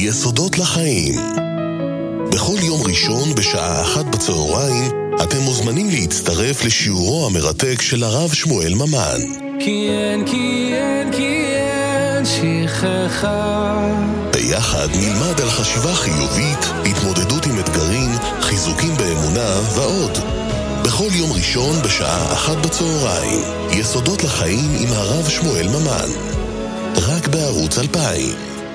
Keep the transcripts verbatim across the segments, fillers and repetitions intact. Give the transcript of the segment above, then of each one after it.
יסודות לחיים. בכל יום ראשון בשעה אחת בצהריים אתם מוזמנים להצטרף לשיעורו המרתק של הרב שמואל ממן. כי אין, כי אין, כי אין שכחה. ביחד נלמד על חשיבה חיובית, התמודדות עם אתגרים, חיזוקים באמונה ועוד. בכל יום ראשון בשעה אחת בצהריים, יסודות לחיים עם הרב שמואל ממן. רק בערוץ אלפיים.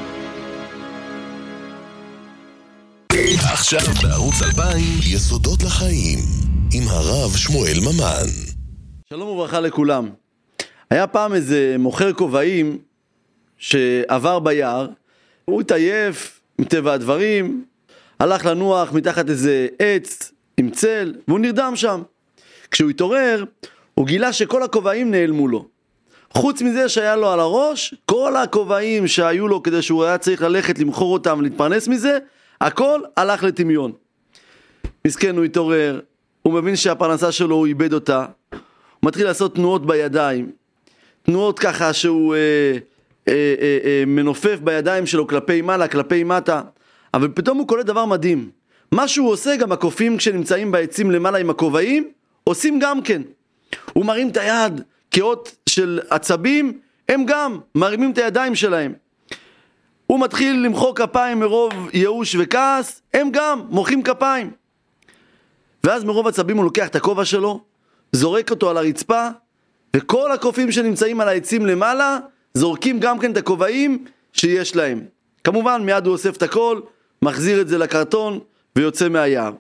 עכשיו בערוץ אלפיים, יסודות לחיים עם הרב שמואל ממן. שלום וברכה לכולם. היה פעם איזה מוכר כובעים שעבר ביער, הוא התעייף מטבע הדברים, הלך לנוח מתחת איזה עץ עם צל, והוא נרדם שם. כשהוא התעורר, הוא גילה שכל הכובעים נעלמו לו. חוץ מזה שהיה לו על הראש, כל הכובעים שהיו לו כדי שהוא היה צריך ללכת למכור אותם ולהתפרנס מזה, הכל הלך לטמיון. מסכן, הוא התעורר, הוא מבין שהפרנסה שלו הוא איבד אותה, הוא מתחיל לעשות תנועות בידיים, תנועות ככה שהוא אה, אה, אה, אה, מנופף בידיים שלו כלפי מעלה, כלפי מטה, אבל פתאום הוא קולט דבר מדהים. מה שהוא עושה, גם הקופים כשנמצאים בעצים למעלה עם הכובעים, עושים גם כן. הוא מרים את היד כאות של עצבים, הם גם מרימים את הידיים שלהם. הוא מתחיל למחוא כפיים מרוב ייאוש וכעס, הם גם מוחאים כפיים. ואז מרוב עצבים הוא לוקח את הכובע שלו, זורק אותו על הרצפה, וכל הקופים שנמצאים על העצים למעלה, זורקים גם כן את הכובעים שיש להם. כמובן מיד הוא אוסף את הכל, מחזיר את זה לקרטון, ויוצא מהיער.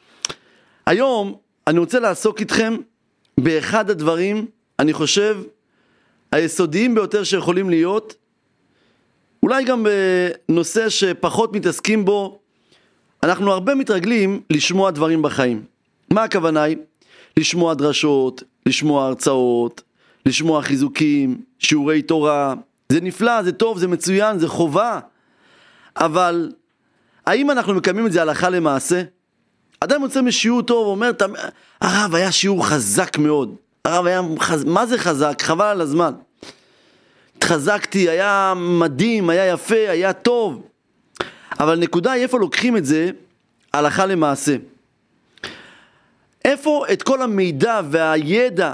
היום אני רוצה לעסוק איתכם באחד הדברים, אני חושב, היסודיים ביותר שיכולים להיות, אולי גם בנושא שפחות מתעסקים בו. אנחנו הרבה מתרגלים לשמוע דברים בחיים. מה הכוונה היא? לשמוע דרשות, לשמוע הרצאות, לשמוע חיזוקים, שיעורי תורה. זה נפלא, זה טוב, זה מצוין, זה חובה. אבל האם אנחנו מקיימים את זה הלכה למעשה? אדם יוצא משיעור טוב ואומר, הרב היה שיעור חזק מאוד. הרב היה, חז... מה זה חזק? חבל על הזמן. התחזקתי, היה מדהים, היה יפה, היה טוב. אבל נקודה היא איפה לוקחים את זה הלכה למעשה. איפה את כל המידע והידע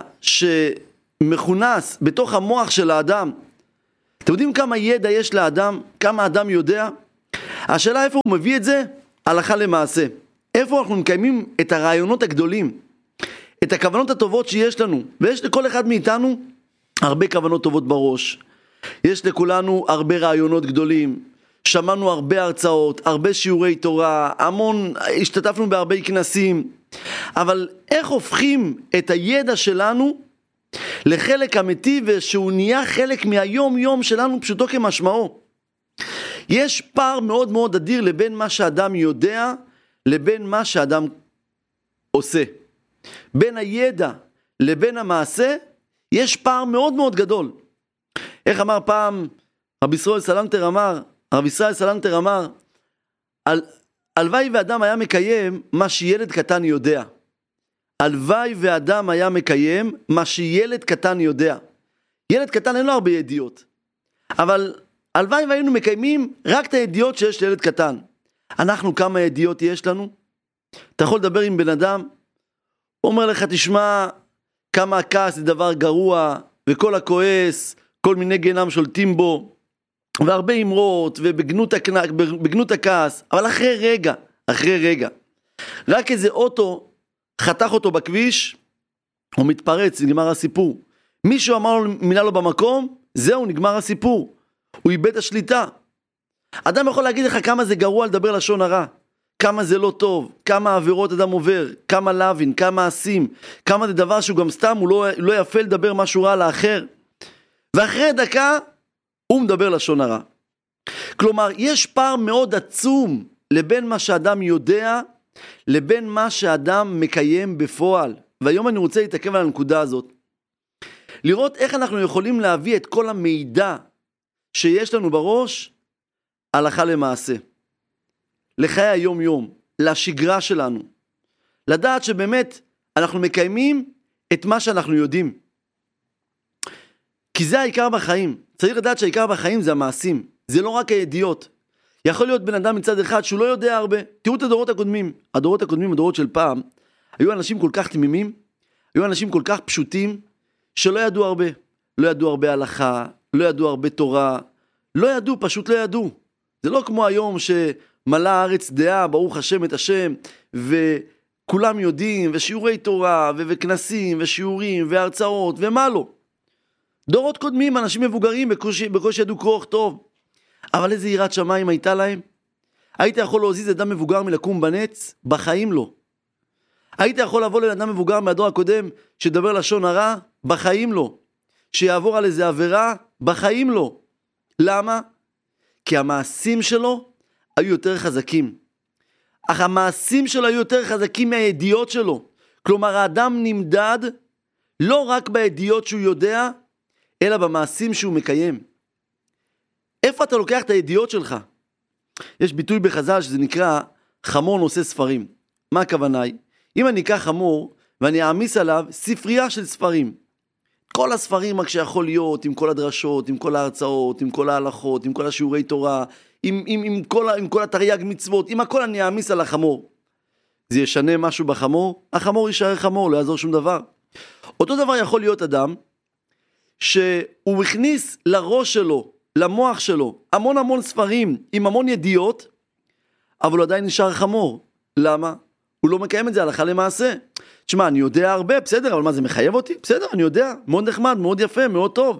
שמכונס בתוך המוח של האדם. אתם יודעים כמה ידע יש לאדם? כמה האדם יודע? השאלה איפה הוא מביא את זה הלכה למעשה. איפה אנחנו מקיימים את הרעיונות הגדולים, את הכוונות הטובות שיש לנו. ויש לכל אחד מאיתנו הרבה כוונות טובות בראש. יש לכולנו הרבה רעיונות גדולים. שמענו הרבה הרצאות, הרבה שיעורי תורה, המון, השתתפנו בהרבה כנסים. אבל איך הופכים את הידע שלנו לחלק אמיתי ושהוא נהיה חלק מהיום יום שלנו פשוטו כמשמעו? יש פער מאוד מאוד אדיר לבין מה שאדם יודע לבין מה שאדם עושה. בין הידע לבין המעשה יש פער מאוד מאוד גדול. איך אמר פעם רבי ישראל סלנטר אמר, רבי ישראל סלנטר אמר, על, הלוואי ואדם היה מקיים מה שילד קטן יודע. הלוואי ואדם היה מקיים מה שילד קטן יודע. ילד קטן אין לו הרבה ידיעות, אבל הלוואי והיינו מקיימים רק את הידיעות שיש לילד קטן. אנחנו, כמה ידיעות יש לנו? אתה יכול לדבר עם בן אדם, הוא אומר לך, תשמע, כמה הכעס זה דבר גרוע, וכל הכועס, כל מיני גנם שולטים בו, והרבה אמרות, ובגנות הכנ... בגנות הכעס, אבל אחרי רגע, אחרי רגע, רק איזה אוטו חתך אותו בכביש, הוא מתפרץ, נגמר הסיפור. מישהו אמר לו מילה לא במקום, זהו, נגמר הסיפור. הוא איבד השליטה. אדם יכול להגיד לך כמה זה גרוע לדבר לשון הרע, כמה זה לא טוב, כמה עבירות אדם עובר, כמה לוין, כמה מעשים, כמה זה דבר שהוא גם סתם, הוא לא, לא יפה לדבר משהו רע לאחר. ואחרי דקה, הוא מדבר לשון הרע. כלומר, יש פער מאוד עצום לבין מה שאדם יודע, לבין מה שאדם מקיים בפועל. והיום אני רוצה להתעכב על הנקודה הזאת. לראות איך אנחנו יכולים להביא את כל המידע שיש לנו בראש, הלכה למעשה. לחיי היום יום, לשגרה שלנו. לדעת שבאמת אנחנו מקיימים את מה שאנחנו יודעים. כי זה העיקר בחיים. צריך לדעת שהעיקר בחיים זה המעשים. זה לא רק הידיעות. יכול להיות בן אדם מצד אחד שהוא לא יודע הרבה. תראו את הדורות הקודמים. הדורות הקודמים, הדורות של פעם, היו אנשים כל כך תמימים, היו אנשים כל כך פשוטים, שלא ידעו הרבה. לא ידעו הרבה הלכה, לא ידעו הרבה תורה, לא ידעו, פשוט לא ידעו. זה לא כמו היום שמלא הארץ דעה, ברוך השם את השם, וכולם יודעים, ושיעורי תורה, ו- וכנסים, ושיעורים, והרצאות, ומה לא. דורות קודמים, אנשים מבוגרים, בקושי, בקושי ידעו קרוא וכתוב. אבל איזה יראת שמיים הייתה להם? היית יכול להוזיז אדם מבוגר מלקום בנץ? בחיים לא. היית יכול לבוא לאדם מבוגר מהדור הקודם, שדבר לשון הרע? בחיים לא. שיעבור על איזה עבירה? בחיים לא. למה? כי המעשים שלו היו יותר חזקים. אך המעשים שלו היו יותר חזקים מהידיעות שלו. כלומר, האדם נמדד לא רק בידיעות שהוא יודע, אלא במעשים שהוא מקיים. איפה אתה לוקח את הידיעות שלך? יש ביטוי בחז"ל שזה נקרא חמור נושא ספרים. מה הכוונה היא? אם אני אקח חמור ואני אעמיס עליו ספרייה של ספרים. כל הספרים רק שיכול להיות, עם כל הדרשות, עם כל ההרצאות, עם כל ההלכות, עם כל השיעורי תורה, עם, עם, עם, כל, עם כל התרי"ג מצוות, עם הכל אני אעמיס על החמור. זה ישנה משהו בחמור? החמור יישאר חמור, לא יעזור שום דבר. אותו דבר יכול להיות אדם, שהוא הכניס לראש שלו, למוח שלו, המון המון ספרים, עם המון ידיעות, אבל הוא עדיין נשאר חמור. למה? הוא לא מקיים את זה הלכה למעשה. תשמע, אני יודע הרבה, בסדר, אבל מה זה מחייב אותי? בסדר, אני יודע, מאוד נחמד, מאוד יפה, מאוד טוב.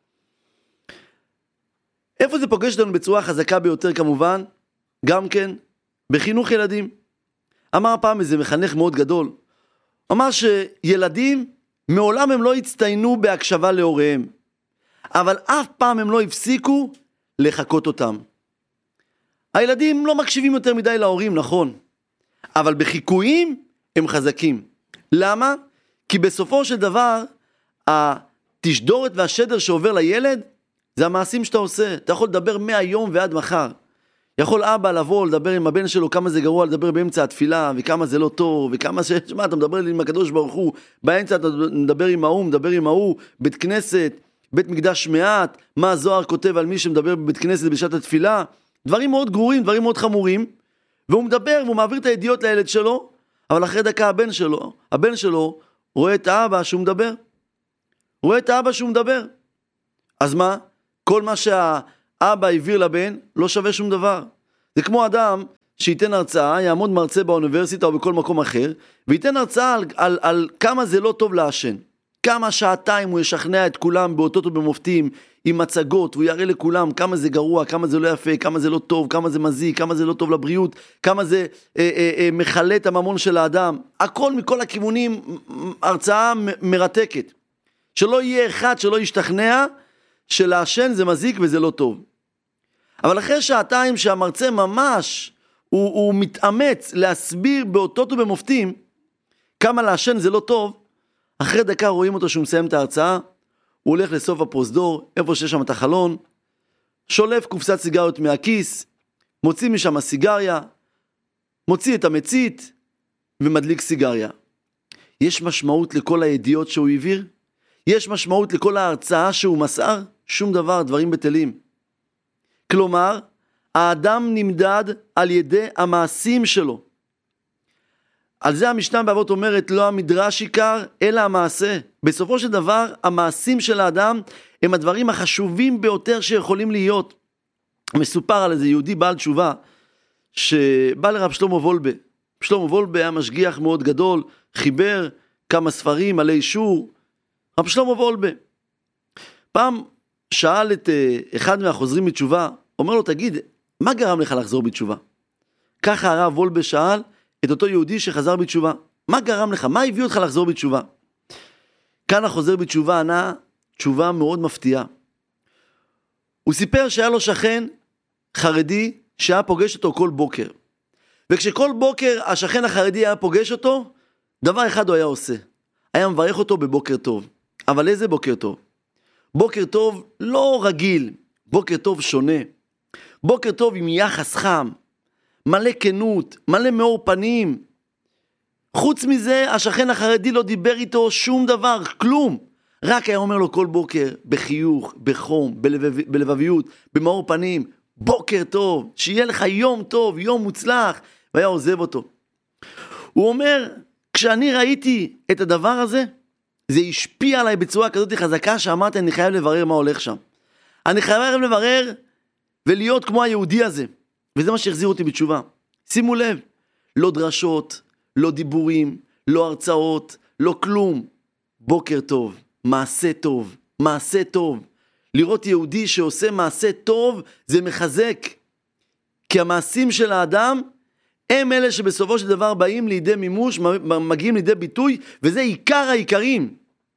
איפה זה פוגש אותנו בצורה חזקה ביותר כמובן? גם כן, בחינוך ילדים. אמר פעם איזה מחנך מאוד גדול, אמר שילדים מעולם הם לא הצטיינו בהקשבה להוריהם, אבל אף פעם הם לא הפסיקו לחכות אותם. הילדים לא מקשיבים יותר מדי להורים, נכון, אבל בחיקויים הם חזקים. למה? כי בסופו של דבר, התשדורת והשדר שעובר לילד, זה המעשים שאתה עושה. אתה יכול לדבר מהיום ועד מחר. יכול אבא לבוא, לדבר עם הבן שלו, כמה זה גרוע לדבר באמצע התפילה, וכמה זה לא טוב, וכמה ש... שמה, אתה מדבר עם הקדוש ברוך הוא, באמצע אתה מדבר עם ההוא, מדבר עם ההוא, בית כנסת, בית מקדש מעט, מה הזוהר כותב על מי שמדבר בבית כנסת בשעת התפילה, דברים מאוד גרועים, דברים מאוד חמורים, והוא מדבר, והוא מעביר את הידיעות לילד שלו, אבל אחרי דקה הבן שלו, הבן שלו רואה את האבא שהוא מדבר. הוא רואה את האבא שהוא מדבר. אז מה? כל מה שהאבא העביר לבן לא שווה שום דבר. זה כמו אדם שייתן הרצאה, יעמוד מרצה באוניברסיטה או בכל מקום אחר, וייתן הרצאה על, על, על כמה זה לא טוב לעשן. כמה שעתיים הוא ישכנע את כולם באותות ובמופתים, עם מצגות, והוא יראה לכולם כמה זה גרוע, כמה זה לא יפה, כמה זה לא טוב, כמה זה מזיק, כמה זה לא טוב לבריאות, כמה זה אה, אה, אה, מחלה את הממון של האדם. הכל מכל הכיוונים, הרצאה מ- מרתקת. שלא יהיה אחד שלא ישתכנע שלעשן זה מזיק וזה לא טוב. אבל אחרי שעתיים שהמרצה ממש, הוא, הוא מתאמץ להסביר באותות ובמופתים, כמה לעשן זה לא טוב, אחרי דקה רואים אותו שהוא מסיים את ההרצאה, הוא הולך לסוף הפרוזדור, איפה שיש שם את החלון, שולף קופסת סיגריות מהכיס, מוציא משם הסיגריה, מוציא את המצית, ומדליק סיגריה. יש משמעות לכל הידיעות שהוא העביר? יש משמעות לכל ההרצאה שהוא מסר? שום דבר, דברים בטלים. כלומר, האדם נמדד על ידי המעשים שלו. על זה המשנה באבות אומרת, לא המדרש עיקר, אלא המעשה. בסופו של דבר, המעשים של האדם הם הדברים החשובים ביותר שיכולים להיות. מסופר על איזה יהודי בעל תשובה, שבא לרב שלמה וולבה. שלמה וולבה היה משגיח מאוד גדול, חיבר כמה ספרים עלי אישור. רב שלמה וולבה. פעם שאל את אחד מהחוזרים בתשובה, אומר לו, תגיד, מה גרם לך לחזור בתשובה? ככה הרב וולבה שאל, את אותו יהודי שחזר בתשובה. מה גרם לך? מה הביא אותך לחזור בתשובה? כאן החוזר בתשובה ענה תשובה מאוד מפתיעה. הוא סיפר שהיה לו שכן חרדי שהיה פוגש אותו כל בוקר. וכשכל בוקר השכן החרדי היה פוגש אותו, דבר אחד הוא היה עושה. היה מברך אותו בבוקר טוב. אבל איזה בוקר טוב? בוקר טוב לא רגיל, בוקר טוב שונה. בוקר טוב עם יחס חם. מלא כנות, מלא מאור פנים. חוץ מזה, השכן החרדי לא דיבר איתו שום דבר, כלום. רק היה אומר לו כל בוקר, בחיוך, בחום, בלבב, בלבביות, במאור פנים, בוקר טוב, שיהיה לך יום טוב, יום מוצלח, והיה עוזב אותו. הוא אומר, כשאני ראיתי את הדבר הזה, זה השפיע עליי בצורה כזאת חזקה, שאמרתי, אני חייב לברר מה הולך שם. אני חייב לברר ולהיות כמו היהודי הזה. וזה מה שהחזיר אותי בתשובה. שימו לב, לא דרשות, לא דיבורים, לא הרצאות, לא כלום. בוקר טוב, מעשה טוב, מעשה טוב. לראות יהודי שעושה מעשה טוב, זה מחזק. כי המעשים של האדם, הם אלה שבסופו של דבר באים לידי מימוש, מגיעים לידי ביטוי, וזה עיקר העיקרים.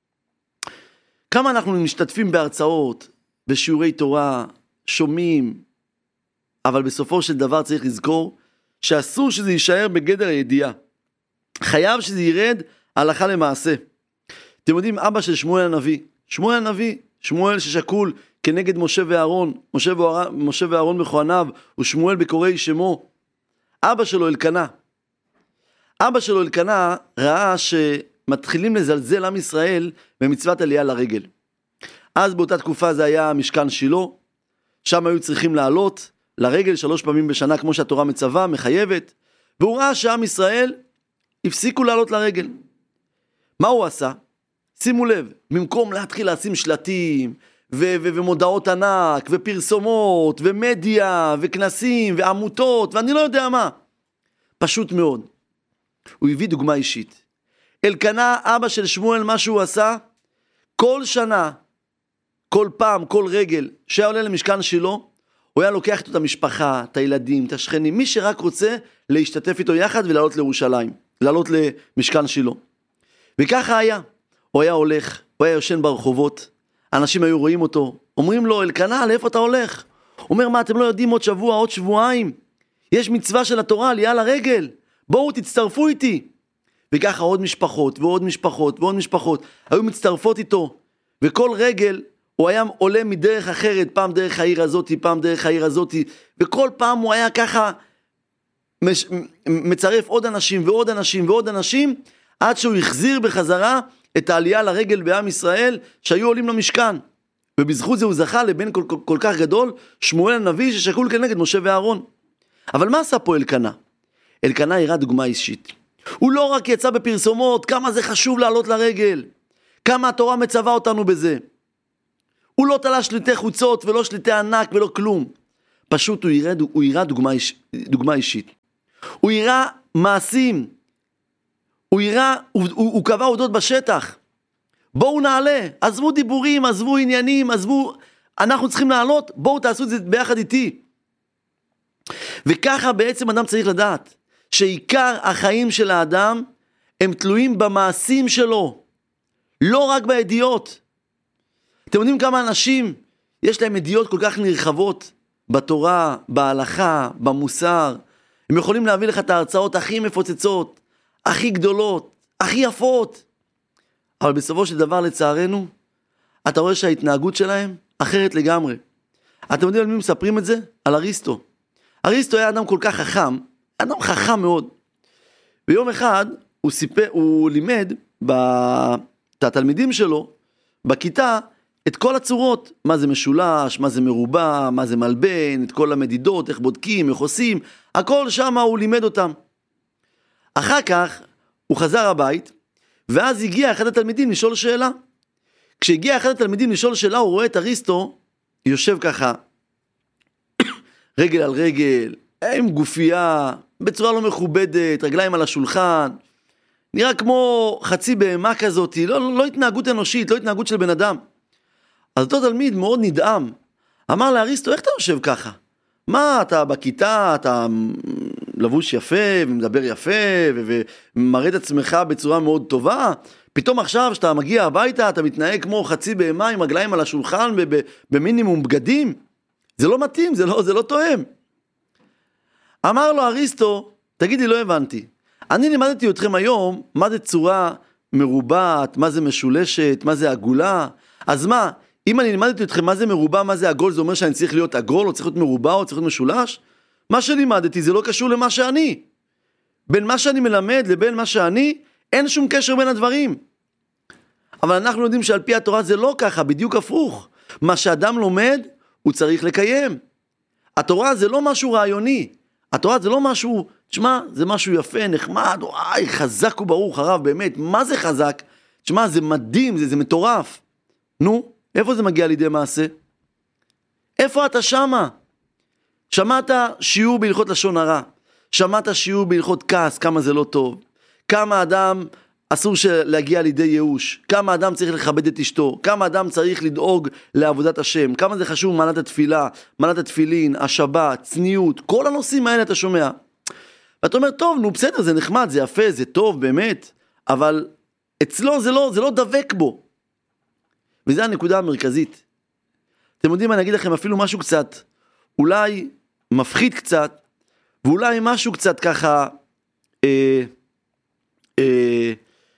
כמה אנחנו משתתפים בהרצאות, בשיעורי תורה, שומעים, אבל בסופו של דבר צריך לזכור, שאסור שזה יישאר בגדר הידיעה. חייב שזה ירד הלכה למעשה. אתם יודעים, אבא של שמואל הנביא, שמואל הנביא, שמואל ששקול כנגד משה ואהרון, משה ואהרון, משה ואהרון מכהניו, ושמואל בקוראי שמו, אבא שלו אלקנה. אבא שלו אלקנה ראה שמתחילים לזלזל עם ישראל במצוות עלייה לרגל. אז באותה תקופה זה היה משכן שילה, שם היו צריכים לעלות לרגל שלוש פעמים בשנה, כמו שהתורה מצווה, מחייבת, והוא ראה שעם ישראל הפסיקו לעלות לרגל. מה הוא עשה? שימו לב, במקום להתחיל לשים שלטים, ו- ו- ומודעות ענק, ופרסומות, ומדיה, וכנסים, ועמותות, ואני לא יודע מה. פשוט מאוד. הוא הביא דוגמה אישית. אלקנה, אבא של שמואל, מה שהוא עשה, כל שנה, כל פעם, כל רגל, שהיה עולה למשכן שלו, הוא היה לוקח את המשפחה, את הילדים, את השכנים, מי שרק רוצה להשתתף איתו יחד ולעלות לירושלים, לעלות למשכן שלו. וככה היה. הוא היה הולך, הוא היה יושן ברחובות, אנשים היו רואים אותו, אומרים לו, אלקנה, לאיפה אתה הולך? הוא אומר, מה, אתם לא יודעים עוד שבוע, עוד שבועיים? יש מצווה של התורה, עלייה לרגל, בואו תצטרפו איתי. וככה עוד משפחות, ועוד משפחות, ועוד משפחות, היו מצטרפות איתו, וכל רגל, הוא היה עולה מדרך אחרת, פעם דרך העיר הזאת, פעם דרך העיר הזאת, וכל פעם הוא היה ככה, מש, מצרף עוד אנשים, ועוד אנשים, ועוד אנשים, עד שהוא החזיר בחזרה, את העלייה לרגל בעם ישראל שהיו עולים למשכן, ובזכות זה הוא זכה לבן כל, כל, כל כך גדול, שמואל הנביא ששקול כנגד משה ואהרון. אבל מה עשה פה אלקנה? אלקנה הראה דוגמה אישית. הוא לא רק יצא בפרסומות, כמה זה חשוב לעלות לרגל, כמה התורה מצווה אותנו בזה. הוא לא תלה שליטי חוצות ולא שליטי ענק ולא כלום. פשוט הוא הראה, הוא הראה דוגמה, איש, דוגמה אישית. הוא הראה מעשים, הוא יראה, הוא, הוא, הוא קבע עובדות בשטח. בואו נעלה, עזבו דיבורים, עזבו עניינים, עזבו, אנחנו צריכים לעלות, בואו תעשו את זה ביחד איתי. וככה בעצם אדם צריך לדעת, שעיקר החיים של האדם, הם תלויים במעשים שלו, לא רק בידיעות. אתם יודעים כמה אנשים, יש להם ידיעות כל כך נרחבות, בתורה, בהלכה, במוסר, הם יכולים להביא לך את ההרצאות הכי מפוצצות, הכי גדולות, הכי יפות. אבל בסופו של דבר, לצערנו, אתה רואה שההתנהגות שלהם אחרת לגמרי. אתם יודעים על מי מספרים את זה? על אריסטו. אריסטו היה אדם כל כך חכם, אדם חכם מאוד. ביום אחד הוא, סיפר, הוא לימד את התלמידים שלו בכיתה את כל הצורות, מה זה משולש, מה זה מרובע, מה זה מלבן, את כל המדידות, איך בודקים, איך עושים, הכל שם הוא לימד אותם. אחר כך הוא חזר הבית, ואז הגיע אחד התלמידים לשאול שאלה. כשהגיע אחד התלמידים לשאול שאלה, הוא רואה את אריסטו, יושב ככה, רגל על רגל, עם גופייה, בצורה לא מכובדת, רגליים על השולחן, נראה כמו חצי בהמה כזאת, לא, לא, לא התנהגות אנושית, לא התנהגות של בן אדם. אז אותו תלמיד מאוד נדהם, אמר לאריסטו, איך אתה יושב ככה? מה, אתה בכיתה, אתה לבוש יפה, ומדבר יפה, ומראה את עצמך בצורה מאוד טובה, פתאום עכשיו שאתה מגיע הביתה, אתה מתנהג כמו חצי בהמה עם רגליים על השולחן, במינימום בגדים, זה לא מתאים, זה לא, זה לא תואם. אמר לו אריסטו, תגידי, לא הבנתי, אני לימדתי אתכם היום, מה זה צורה מרובעת, מה זה משולשת, מה זה עגולה, אז מה, אם אני לימדתי אתכם מה זה מרובע, מה זה עגול, זה אומר שאני צריך להיות עגול, או צריך להיות מרובע, או צריך להיות משולש? מה שלימדתי זה לא קשור למה שאני. בין מה שאני מלמד לבין מה שאני, אין שום קשר בין הדברים. אבל אנחנו יודעים שעל פי התורה זה לא ככה, בדיוק הפוך. מה שאדם לומד, הוא צריך לקיים. התורה זה לא משהו רעיוני, התורה זה לא משהו, תשמע, זה משהו יפה, נחמד, וואי, חזק וברוך הרב, באמת, מה זה חזק? תשמע, זה מדהים, זה, זה מטורף. נו, איפה זה מגיע לידי מעשה? איפה אתה שמה? שמעת שיעור בהלכות לשון הרע, שמעת שיעור בהלכות כעס, כמה זה לא טוב, כמה אדם אסור להגיע לידי ייאוש, כמה אדם צריך לכבד את אשתו, כמה אדם צריך לדאוג לעבודת השם, כמה זה חשוב מעלת התפילה, מעלת התפילין, השבת, צניעות, כל הנושאים האלה אתה שומע. ואתה אומר, טוב, נו בסדר, זה נחמד, זה יפה, זה טוב, באמת, אבל אצלו זה לא, זה לא דבק בו. וזו הנקודה המרכזית. אתם יודעים, אני אגיד לכם אפילו משהו קצת, אולי מפחיד קצת, ואולי משהו קצת ככה, אה, אה,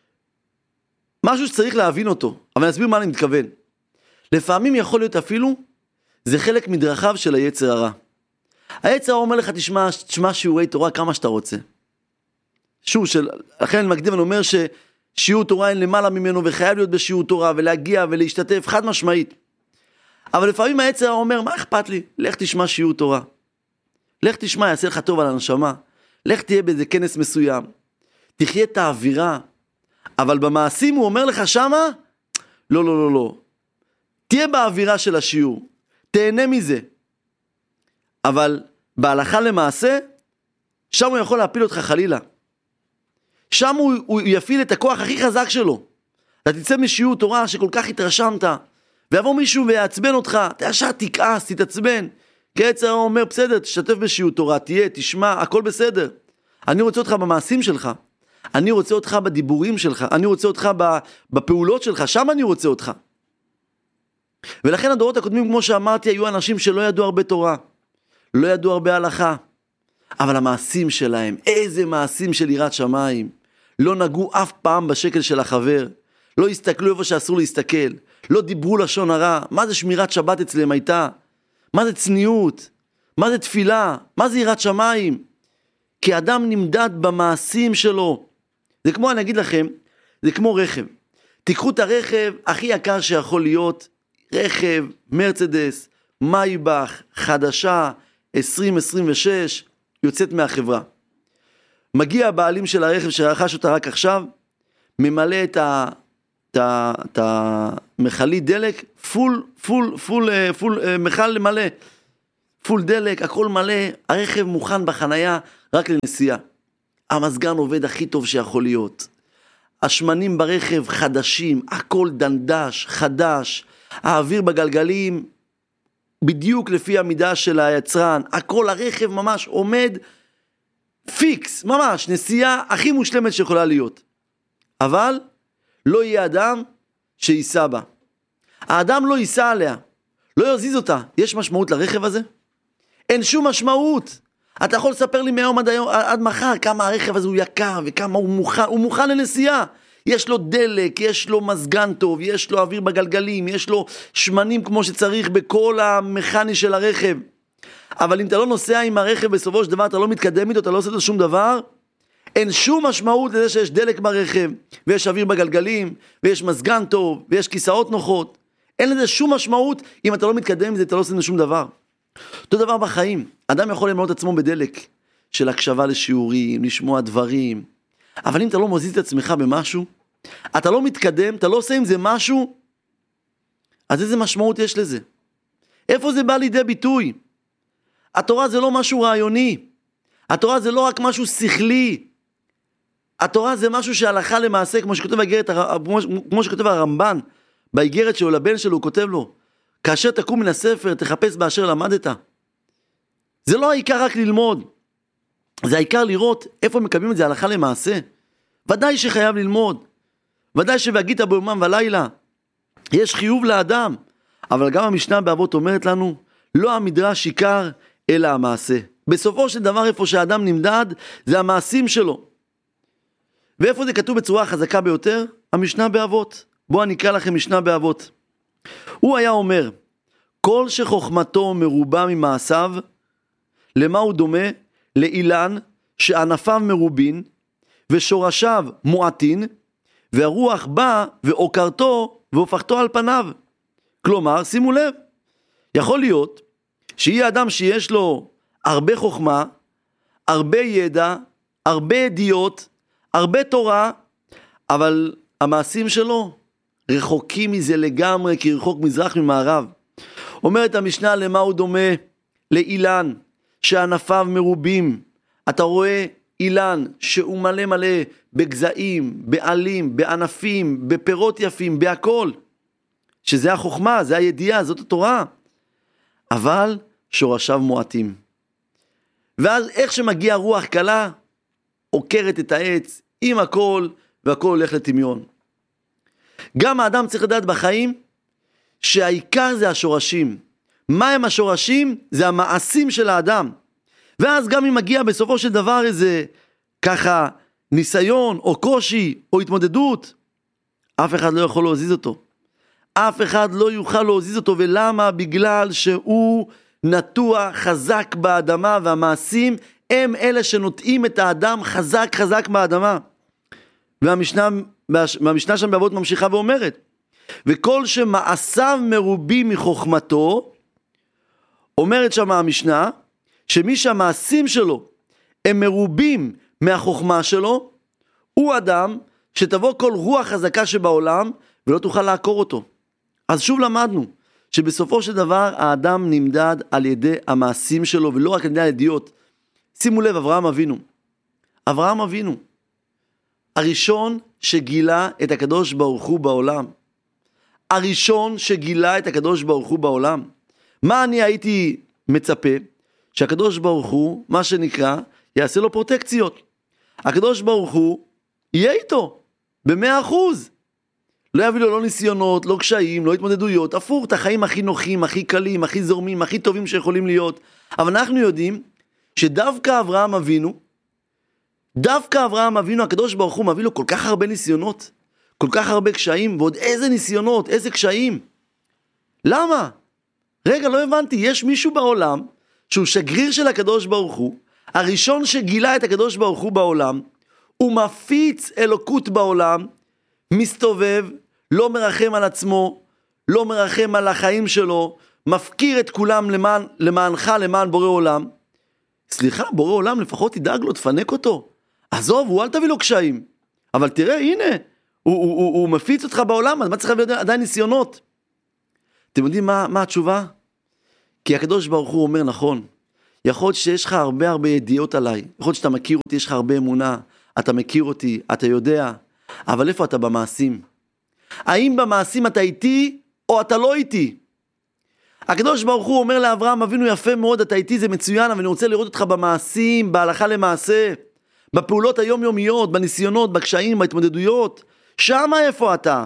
משהו שצריך להבין אותו, אבל אני אסביר מה אני מתכוון. לפעמים יכול להיות אפילו, זה חלק מדרכיו של היצר הרע. היצר אומר לך, תשמע, תשמע שיעורי תורה כמה שאתה רוצה. שוב, של, לכן אני מקדים, אני אומר ששיעור תורה אין למעלה ממנו, וחייב להיות בשיעור תורה, ולהגיע ולהשתתף, חד משמעית. אבל לפעמים היצר אומר, מה אכפת לי? לך תשמע שיעור תורה. לך תשמע, יעשה לך טוב על הנשמה. לך תהיה באיזה כנס מסוים. תחיה את האווירה. אבל במעשים הוא אומר לך שמה, לא, לא, לא, לא. תהיה באווירה של השיעור. תהנה מזה. אבל בהלכה למעשה, שם הוא יכול להפיל אותך חלילה. שם הוא, הוא יפיל את הכוח הכי חזק שלו. אתה תצא משיעור תורה שכל כך התרשמת, ויבוא מישהו ויעצבן אותך, אתה ישר תכעס, תתעצבן. כי היצר הרע אומר, בסדר, תשתתף בשיעור תורה, תהיה, תשמע, הכל בסדר. אני רוצה אותך במעשים שלך. אני רוצה אותך בדיבורים שלך. אני רוצה אותך בפעולות שלך. שם אני רוצה אותך. ולכן הדורות הקודמים, כמו שאמרתי, היו אנשים שלא ידעו הרבה תורה. לא ידעו הרבה הלכה. אבל המעשים שלהם, איזה מעשים של יראת שמיים. לא נגעו אף פעם בשקל של החבר. לא הסתכלו איפה שאסור להסתכל. לא דיברו לשון הרע. מה זה שמירת שבת אצלם הייתה? מה זה צניעות? מה זה תפילה? מה זה יראת שמיים? כי אדם נמדד במעשים שלו. זה כמו, אני אגיד לכם, זה כמו רכב. תיקחו את הרכב הכי יקר שיכול להיות, רכב, מרצדס, מייבך, חדשה, עשרים עשרים ושש, יוצאת מהחברה. מגיע הבעלים של הרכב שרכש אותה רק עכשיו, ממלא את ה... את המחלי דלק, פול, פול, פול, פול, מחל מלא, פול דלק, הכל מלא, הרכב מוכן בחנייה, רק לנסיעה. המזגן עובד הכי טוב שיכול להיות. השמנים ברכב חדשים, הכל דנדש, חדש, האוויר בגלגלים, בדיוק לפי המידה של היצרן, הכל הרכב ממש עומד פיקס, ממש, נסיעה הכי מושלמת שיכולה להיות. אבל לא יהיה אדם שיסע בה. האדם לא ייסע עליה, לא יזיז אותה. יש משמעות לרכב הזה? אין שום משמעות. אתה יכול לספר לי מהיום עד, היום, עד מחר כמה הרכב הזה הוא יקר וכמה הוא מוכן, הוא מוכן לנסיעה. יש לו דלק, יש לו מזגן טוב, יש לו אוויר בגלגלים, יש לו שמנים כמו שצריך בכל המכני של הרכב. אבל אם אתה לא נוסע עם הרכב בסופו של דבר, אתה לא מתקדם איתו, אתה לא עושה לו שום דבר, אין שום משמעות לזה שיש דלק ברכב, ויש אוויר בגלגלים, ויש מזגן טוב, ויש כיסאות נוחות. אין לזה שום משמעות, אם אתה לא מתקדם עם זה, אתה לא עושה שום דבר. אותו דבר בחיים, אדם יכול למלא את עצמו בדלק, של הקשבה לשיעורים, לשמוע דברים, אבל אם אתה לא מזיז את עצמך במשהו, אתה לא מתקדם, אתה לא עושה עם זה משהו, אז איזה משמעות יש לזה? איפה זה בא לידי ביטוי? התורה זה לא משהו רעיוני, התורה זה לא רק משהו שכלי, התורה זה משהו שהלכה למעשה, כמו שכותב, האגרת, כמו שכותב הרמב"ן, באיגרת שלו לבן שלו, הוא כותב לו, כאשר תקום מן הספר, תחפש באשר למדת. זה לא העיקר רק ללמוד, זה העיקר לראות איפה מקבלים את זה הלכה למעשה. ודאי שחייב ללמוד, ודאי שבהגית ביומם ולילה, יש חיוב לאדם, אבל גם המשנה באבות אומרת לנו, לא המדרש עיקר, אלא המעשה. בסופו של דבר, איפה שהאדם נמדד, זה המעשים שלו. ואיפה זה כתוב בצורה חזקה ביותר? המשנה באבות. בואו נקרא לכם משנה באבות. הוא היה אומר, כל שחוכמתו מרובה ממעשיו, למה הוא דומה? לאילן שענפיו מרובין, ושורשיו מועטין, והרוח בא ועוקרתו והופכתו על פניו. כלומר, שימו לב, יכול להיות שיהיה אדם שיש לו הרבה חוכמה, הרבה ידע, הרבה ידיעות, הרבה תורה, אבל המעשים שלו רחוקים מזה לגמרי, כי רחוק מזרח ממערב. אומרת המשנה, למה הוא דומה? לאילן, שענפיו מרובים. אתה רואה אילן שהוא מלא מלא בגזעים, בעלים, בענפים, בפירות יפים, בהכל. שזה החוכמה, זה הידיעה, זאת התורה. אבל שורשיו מועטים. ואז איך שמגיע רוח קלה, עוקרת את העץ עם הכל, והכל הולך לטמיון. גם האדם צריך לדעת בחיים, שהעיקר זה השורשים. מה הם השורשים? זה המעשים של האדם. ואז גם אם מגיע בסופו של דבר איזה ככה ניסיון או קושי או התמודדות, אף אחד לא יכול להזיז אותו. אף אחד לא יוכל להזיז אותו. ולמה? בגלל שהוא נטוע חזק באדמה, והמעשים הם אלה שנוטעים את האדם חזק חזק באדמה. והמשנה, והמשנה שם באבות ממשיכה ואומרת, וכל שמעשיו מרובים מחוכמתו, אומרת שם המשנה, שמי שהמעשים שלו הם מרובים מהחוכמה שלו, הוא אדם שתבוא כל רוח חזקה שבעולם, ולא תוכל לעקור אותו. אז שוב למדנו, שבסופו של דבר האדם נמדד על ידי המעשים שלו, ולא רק על ידי הידיעות. שימו לב, אברהם אבינו. אברהם אבינו, הראשון שגילה את הקדוש ברוך הוא בעולם. הראשון שגילה את הקדוש ברוך הוא בעולם. מה אני הייתי מצפה? שהקדוש ברוך הוא, מה שנקרא, יעשה לו פרוטקציות. הקדוש ברוך הוא יהיה איתו, במאה אחוז. לא יביא לו לא ניסיונות, לא קשיים, לא התמודדויות, הפוך, את החיים הכי נוחים, הכי קלים, הכי זורמים, הכי טובים שיכולים להיות. אבל אנחנו יודעים שדווקא אברהם אבינו, דווקא אברהם אבינו, הקדוש ברוך הוא מביא לו כל כך הרבה ניסיונות, כל כך הרבה קשיים, ועוד איזה ניסיונות, איזה קשיים. למה? רגע, לא הבנתי, יש מישהו בעולם, שהוא שגריר של הקדוש ברוך הוא, הראשון שגילה את הקדוש ברוך הוא בעולם, הוא מפיץ אלוקות בעולם, מסתובב, לא מרחם על עצמו, לא מרחם על החיים שלו, מפקיר את כולם למען, למענך, למען בורא עולם. סליחה, בורא עולם, לפחות תדאג לו, תפנק אותו. עזוב, הוא אל תביא לו קשיים. אבל תראה, הנה, הוא, הוא, הוא, הוא מפיץ אותך בעולם, אז מה צריך להביא עדיין ניסיונות? אתם יודעים מה, מה התשובה? כי הקדוש ברוך הוא אומר נכון, יכול להיות שיש לך הרבה הרבה ידיעות עליי, יכול להיות שאתה מכיר אותי, יש לך הרבה אמונה, אתה מכיר אותי, אתה יודע, אבל איפה אתה במעשים? האם במעשים אתה איתי או אתה לא איתי? הקדוש ברוך הוא אומר לאברהם אבינו, יפה מאוד, אתה איתי, זה מצוין, אבל אני רוצה לראות אותך במעשים, בהלכה למעשה, בפעולות היומיומיות, בניסיונות, בקשיים, בהתמודדויות. שמה איפה אתה?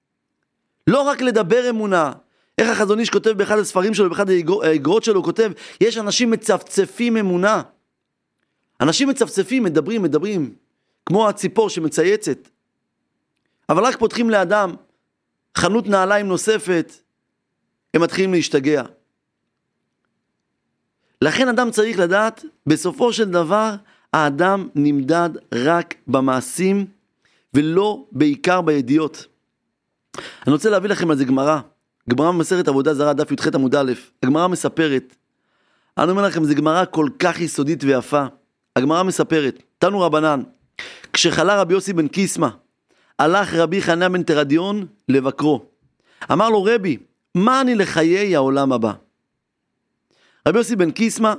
לא רק לדבר אמונה. איך החזון איש כותב באחד הספרים שלו, באחד האגרות שלו, הוא כותב, יש אנשים מצפצפים אמונה. אנשים מצפצפים, מדברים, מדברים, כמו הציפור שמצייצת. אבל רק פותחים לאדם חנות נעליים נוספת, הם מתחילים להשתגע. לכן אדם צריך לדעת, בסופו של דבר, האדם נמדד רק במעשים, ולא בעיקר בידיעות. אני רוצה להביא לכם על זה גמרא. גמרא במסכת עבודה זרה, דף י"ח עמוד א'. הגמרא מספרת. אני אומר לכם, זו גמרא כל כך יסודית ויפה. הגמרא מספרת, תנו רבנן, כשחלה רבי יוסי בן קיסמא, הלך רבי חנניה בן תרדיון לבקרו. אמר לו, רבי, מה אני לחיי העולם הבא? רבי יוסי בן קיסמא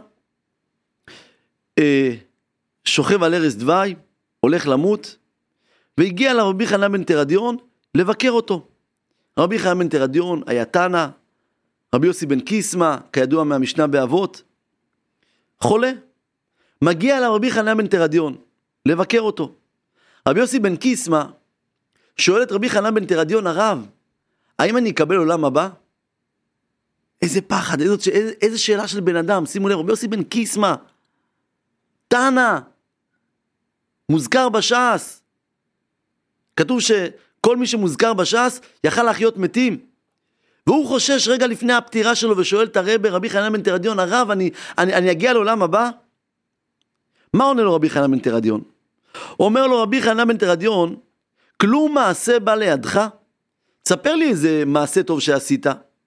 אה, שוכב על ערש דווי, הולך למות, והגיע לרבי חנניה בן תרדיון לבקר אותו. רבי חנניה בן תרדיון היה תנא, רבי יוסי בן קיסמא, כידוע מהמשנה באבות, חולה. מגיע לרבי חנניה בן תרדיון לבקר אותו. רבי יוסי בן קיסמא שואל את רבי חנניה בן תרדיון, הרב, האם אני אקבל עולם הבא? איזה פחד, איזו, איזו, איזו שאלה של בן אדם. שימו לב, רבי יוסי בן קיסמא, תנא, מוזכר בש"ס. כתוב שכל מי שמוזכר בש"ס יכל לחיות מתים. והוא חושש רגע לפני הפטירה שלו ושואל את הרב, רבי חנניה בן תרדיון, הרב, אני, אני, אני אגיע לעולם הבא? מה עונה לו רבי חנניה בן תרדיון? אומר לו רבי חנניה בן תרדיון, כלום מעשה בא לידך? תספר לי איזה מעשה טוב שעשית.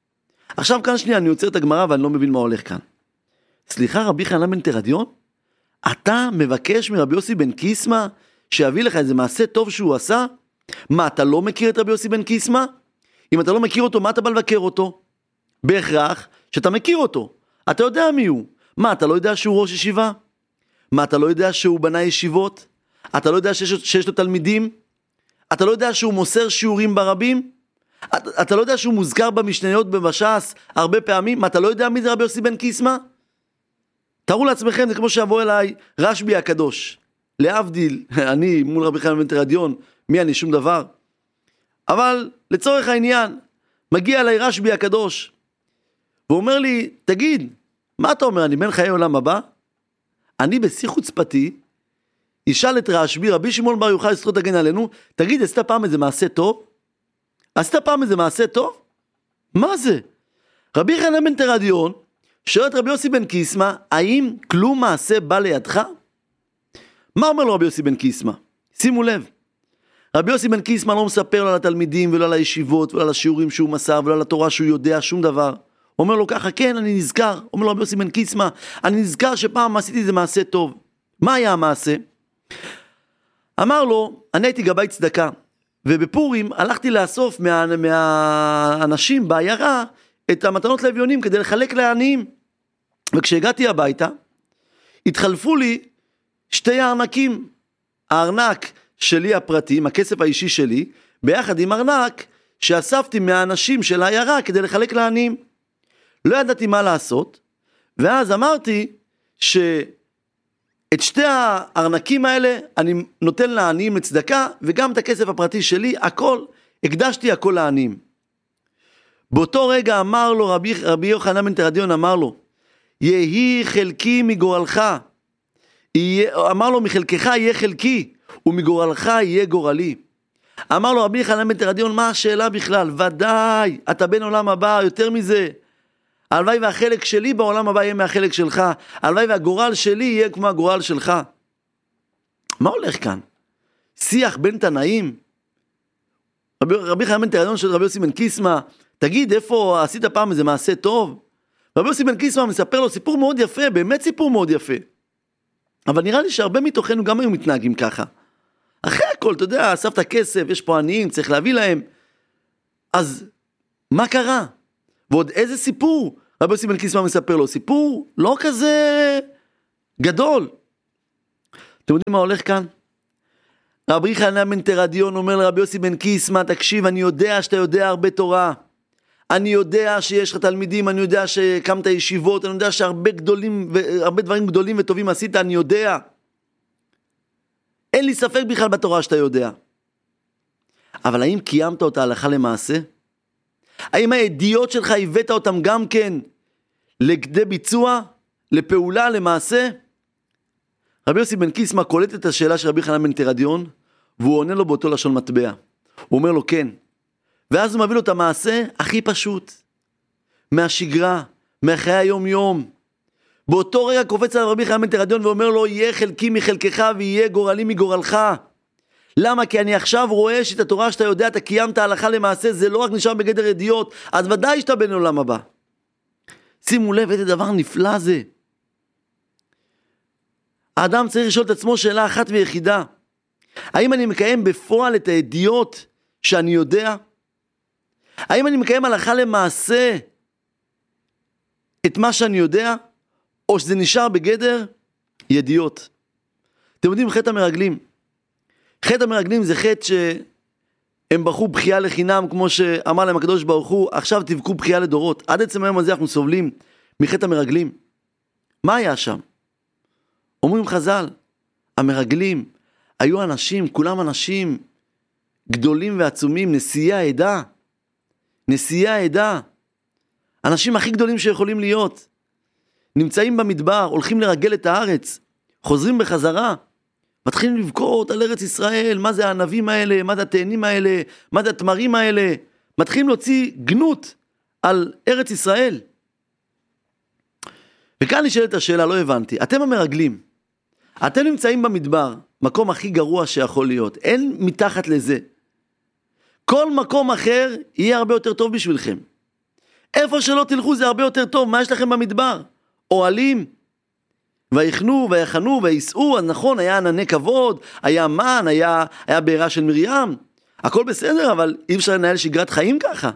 עכשיו כאן שנייה, אני יוצר את הגמרא ואני לא מבין מה הולך כאן. סליחה, רבי חנן בן תרדיון? אתה מבקש מרבי יוסי בן קיסמא שיביא לך איזה מעשה טוב שהוא עשה? מה, אתה לא מכיר את רבי יוסי בן קיסמא? אם אתה לא מכיר אותו, מה אתה בא לבקר אותו? בהכרח שאתה מכיר אותו. אתה יודע מי הוא. מה, אתה לא יודע שהוא ראש ישיבה? מה, אתה לא יודע שהוא בנה ישיבות? אתה לא יודע שיש, שיש לו תלמידים? אתה לא יודע שהוא מוסר שיעורים ברבים? אתה, אתה לא יודע שהוא מוזכר במשניות במש"ס הרבה פעמים? מה, אתה לא יודע מי זה רבי יוסי בן קיסמא? תראו לעצמכם, זה כמו שיבוא אליי רשב"י הקדוש. להבדיל, אני מול רבי חנן בן תרדיון, מי אני? שום דבר. אבל לצורך העניין, מגיע אליי רשב"י הקדוש, והוא אומר לי, תגיד, מה אתה אומר, אני בן חיי עולם הבא? אני בשיא חוצפתי, ישאל את רשב"י, רבי שמעון בר יוחאי זכות תגן עלינו, תגיד, עשית פעם איזה מעשה טוב? עשית פעם איזה מעשה טוב? מה זה? רבי חנן בן תרדיון, שואל את רבי יוסי בן קיסמא, האם כלום מעשה בא לידך? מה אומר לו רבי יוסי בן קיסמא? שימו לב, רבי יוסי בן קיסמא לא מספר לו על התלמידים ולא על הישיבות ולא על השיעורים שהוא מסר ולא על התורה שהוא יודע שום דבר. אומר לו ככה, כן, אני נזכר. אומר לו רבי יוסי בן קיסמא, אני נזכר שפעם עשיתי איזה מעשה טוב. מה היה המעשה? אמר לו, אני הייתי גבאי צדקה, ובפורים הלכתי לאסוף מה, מהאנשים בעיירה את המתנות לאביונים כדי לחלק לעניים. וכשהגעתי הביתה, התחלפו לי שתי הארנקים. הארנק שלי הפרטי, הכסף האישי שלי, ביחד עם ארנק שאספתי מהאנשים של העיירה כדי לחלק לעניים. לא ידעתי מה לעשות, ואז אמרתי שאת שתי הארנקים האלה אני נותן לעניים לצדקה, וגם את הכסף הפרטי שלי, הכל, הקדשתי הכל לעניים. באותו רגע אמר לו רבי, רבי יוחנן בן תרדיון, אמר לו, יהי חלקי מגורלך, יהיה, אמר לו, מחלקך יהיה חלקי, ומגורלך יהיה גורלי. אמר לו רבי יוחנן בן תרדיון, מה השאלה בכלל? ודאי, אתה בן עולם הבא, יותר מזה. הלוואי והחלק שלי בעולם הבא יהיה מהחלק שלך, הלוואי והגורל שלי יהיה כמו הגורל שלך. מה הולך כאן? שיח בין תנאים? רבי, רבי חנן בן תרדיון של רבי יוסי בן קיסמא, תגיד, איפה עשית פעם איזה מעשה טוב? רבי יוסי בן קיסמא מספר לו סיפור מאוד יפה, באמת סיפור מאוד יפה. אבל נראה לי שהרבה מתוכנו גם היו מתנהגים ככה. אחרי הכל, אתה יודע, אספת כסף, יש פה עניים, צריך להביא להם. אז מה קרה? ועוד איזה סיפור? רבי יוסי בן קיסמא מספר לו, סיפור לא כזה גדול. אתם יודעים מה הולך כאן? רבי חנן בן תרדיון אומר לרבי יוסי בן קיסמא, תקשיב, אני יודע שאתה יודע הרבה תורה. אני יודע שיש לך תלמידים, אני יודע שקמת ישיבות, אני יודע שהרבה גדולים, הרבה דברים גדולים וטובים עשית, אני יודע. אין לי ספק בכלל בתורה שאתה יודע. אבל האם קיימת אותה הלכה למעשה? האם הידיעות שלך הבאת אותם גם כן לכדי ביצוע, לפעולה, למעשה? רבי יוסי בן קיסמא קולט את השאלה של רבי חנן בן תרדיון, והוא עונה לו באותו לשון מטבע. הוא אומר לו כן. ואז הוא מביא לו את המעשה הכי פשוט, מהשגרה, מהחיי היום יום. באותו רגע קופץ על רבי חנן בן תרדיון ואומר לו, יהיה חלקי מחלקך ויהיה גורלי מגורלך. למה? כי אני עכשיו רואה שאת התורה שאתה יודע, אתה קיימת הלכה למעשה, זה לא רק נשאר בגדר ידיעות, אז ודאי שאתה בן עולם הבא. שימו לב, איזה דבר נפלא זה. האדם צריך לשאול את עצמו שאלה אחת ויחידה. האם אני מקיים בפועל את הידיעות שאני יודע? האם אני מקיים הלכה למעשה את מה שאני יודע? או שזה נשאר בגדר ידיעות? אתם יודעים, חטא המרגלים. חטא המרגלים זה חטא שהם בחרו בחייה לחינם, כמו שאמר להם הקדוש ברוך הוא, עכשיו תבכו בחייה לדורות. עד עצם היום הזה אנחנו סובלים מחטא המרגלים. מה היה שם? אומרים חז"ל, המרגלים היו אנשים, כולם אנשים גדולים ועצומים, נשיאי העדה, נשיאי העדה, אנשים הכי גדולים שיכולים להיות, נמצאים במדבר, הולכים לרגל את הארץ, חוזרים בחזרה, מתחילים לבכות על ארץ ישראל, מה זה הענבים האלה, מה זה התאנים האלה, מה זה התמרים האלה, מתחילים להוציא גנות על ארץ ישראל. וכאן נשאלת השאלה, לא הבנתי, אתם המרגלים, אתם נמצאים במדבר, מקום הכי גרוע שיכול להיות, אין מתחת לזה. כל מקום אחר יהיה הרבה יותר טוב בשבילכם. איפה שלא תלכו זה הרבה יותר טוב, מה יש לכם במדבר? אוהלים, ויחנו ויחנו ויסעו, אז נכון, היה ענני כבוד, היה מן, היה, היה בעירה של מרים, הכל בסדר, אבל אי אפשר לנהל שגרת חיים ככה.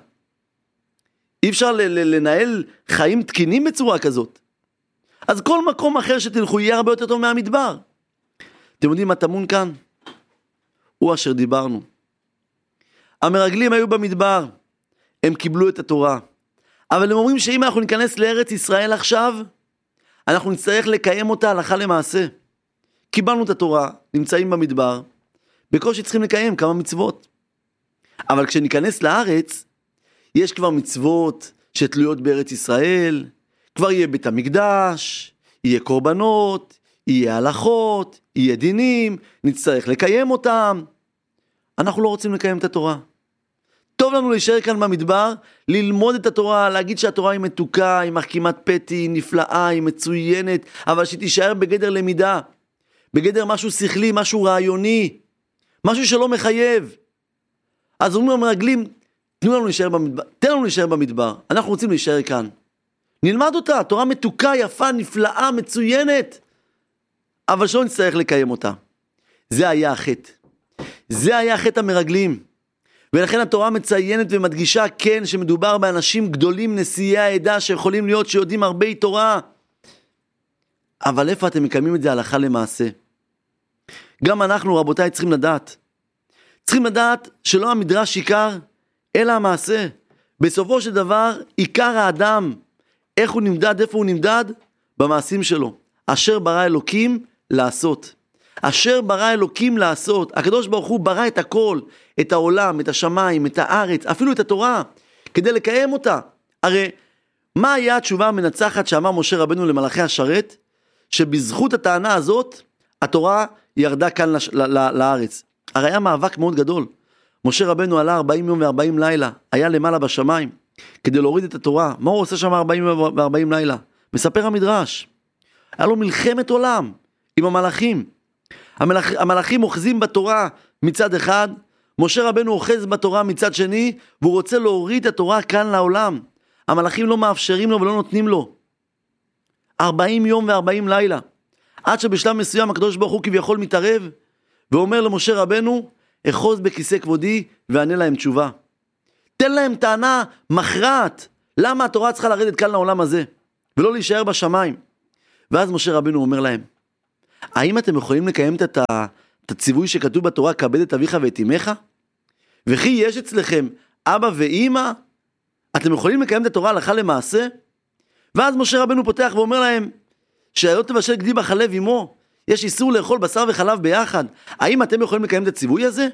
אי אפשר ל- ל- לנהל חיים תקינים בצורה כזאת. אז כל מקום אחר שתלכו יהיה הרבה יותר טוב מהמדבר. אתם יודעים מה טמון כאן? הוא אשר דיברנו. המרגלים היו במדבר, הם קיבלו את התורה. אבל הם אומרים שאם אנחנו ניכנס לארץ ישראל עכשיו, אנחנו נצטרך לקיים אותה הלכה למעשה. קיבלנו את התורה, נמצאים במדבר, בקושי צריכים לקיים כמה מצוות. אבל כשניכנס לארץ, יש כבר מצוות שתלויות בארץ ישראל, כבר יהיה בית המקדש, יהיה קורבנות, יהיה הלכות, יהיה דינים, נצטרך לקיים אותם. אנחנו לא רוצים לקיים את התורה. טוב לנו להישאר כאן במדבר, ללמוד את התורה, להגיד שהתורה היא מתוקה, היא מחכימת פתי, היא נפלאה, היא מצוינת, אבל שהיא תישאר בגדר למידה, בגדר משהו שכלי, משהו רעיוני, משהו שלא מחייב. אז אומרים המרגלים, תנו לנו להישאר במדבר, תן לנו להישאר במדבר, אנחנו רוצים להישאר כאן. נלמד אותה, תורה מתוקה, יפה, נפלאה, מצוינת, אבל שלא נצטרך לקיים אותה. זה היה החטא. זה היה חטא המרגלים. ולכן התורה מציינת ומדגישה כן שמדובר באנשים גדולים, נשיאי העדה, שיכולים להיות שיודעים הרבה תורה. אבל איפה אתם מקיימים את זה הלכה למעשה? גם אנחנו, רבותיי, צריכים לדעת. צריכים לדעת שלא המדרש עיקר, אלא המעשה. בסופו של דבר, עיקר האדם, איך הוא נמדד, איפה הוא נמדד? במעשים שלו. אשר ברא אלוקים לעשות. אשר ברא אלוקים לעשות. הקדוש ברוך הוא ברא את הכל, את העולם, את השמיים, את הארץ, אפילו את התורה, כדי לקיים אותה. הרי מה היה התשובה המנצחת שאמר משה רבנו למלאכי השרת? שבזכות הטענה הזאת, התורה ירדה כאן לש... ל... ל... לארץ. הרי היה מאבק מאוד גדול. משה רבנו עלה ארבעים יום וארבעים לילה, היה למעלה בשמיים, כדי להוריד את התורה. מה הוא עושה שם ארבעים יום וארבעים לילה? מספר המדרש. היה לו מלחמת עולם עם המלאכים. המלאכ... המלאכים אוחזים בתורה מצד אחד, משה רבנו אוחז בתורה מצד שני, והוא רוצה להוריד את התורה כאן לעולם. המלאכים לא מאפשרים לו ולא נותנים לו. ארבעים יום וארבעים לילה. עד שבשלב מסוים הקדוש ברוך הוא כביכול מתערב, ואומר למשה רבנו, אחוז בכיסא כבודי וענה להם תשובה. תן להם טענה מכרעת, למה התורה צריכה לרדת כאן לעולם הזה, ולא להישאר בשמיים. ואז משה רבנו אומר להם, האם אתם יכולים לקיים את הציווי שכתוב בתורה, כבד את אביך ואת אמך? וכי יש אצלכם אבא ואמא? אתם יכולים לקיים את התורה הלכה למעשה? ואז משה רבנו פותח ואומר להם, שהיו תבשל גדי בחלב עמו, יש איסור לאכול בשר וחלב ביחד. האם אתם יכולים לקיים את הציווי הזה?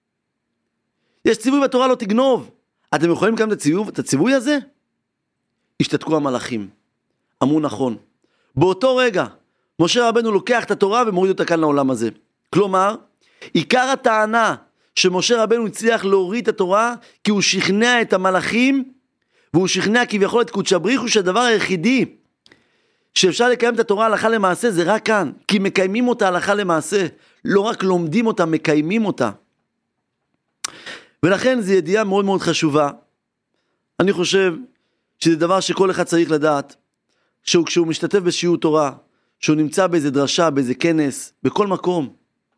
יש ציווי בתורה לא תגנוב. אתם יכולים לקיים את הציווי, את הציווי הזה? השתתקו המלאכים. אמרו נכון. באותו רגע, משה רבנו לוקח את התורה ומוריד אותה כאן לעולם הזה. כלומר, עיקר הטענה שמשה רבנו הצליח להוריד את התורה, כי הוא שכנע את המלאכים, והוא שכנע כביכול את קודש הבריחו, שהדבר היחידי שאפשר לקיים את התורה הלכה למעשה זה רק כאן, כי מקיימים אותה הלכה למעשה, לא רק לומדים אותה, מקיימים אותה. ולכן זו ידיעה מאוד מאוד חשובה. אני חושב שזה דבר שכל אחד צריך לדעת, שהוא כשהוא משתתף בשיעור תורה, שהוא נמצא באיזה דרשה, באיזה כנס, בכל מקום,